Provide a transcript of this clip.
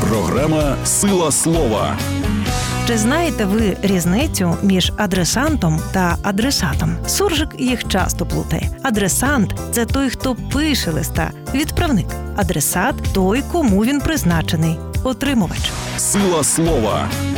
Програма «Сила слова». Чи знаєте ви різницю між адресантом та адресатом? Суржик їх часто плутає. Адресант – це той, хто пише листа, відправник. Адресат – той, кому він призначений, отримувач. «Сила слова».